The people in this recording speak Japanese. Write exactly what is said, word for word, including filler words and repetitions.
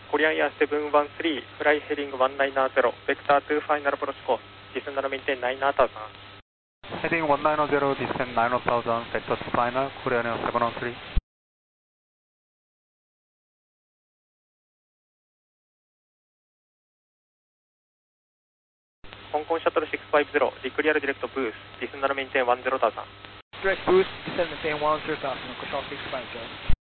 コリアンエアセブンワンスリー、フライヘディングワンナインゼロ、ベクターツーファイナルプロチコ、ディスンナルメインテンナインナータウザン。 Heading one nine zero, descend nine thousand, vector to final, Korean Air seven one three. 香港シャトルシックスファイブゼロ、リクリアルディレクトブース、ディスンナルメインテンワンゼロタウザン。 Direct boost, descend maintain one zero thousand, control six five zero.